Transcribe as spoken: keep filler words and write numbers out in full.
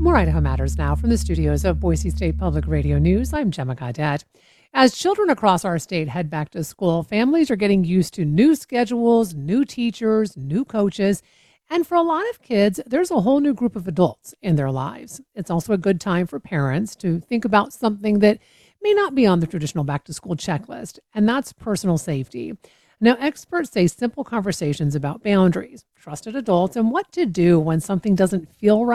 More Idaho Matters now from the studios of Boise State Public Radio News. I'm Gemma Gaudette. As children across our state head back to school, families are getting used to new schedules, new teachers, new coaches. And for a lot of kids, there's a whole new group of adults in their lives. It's also a good time for parents to think about something that may not be on the traditional back to school checklist, and that's personal safety. Now, experts say simple conversations about boundaries, trusted adults, and what to do when something doesn't feel right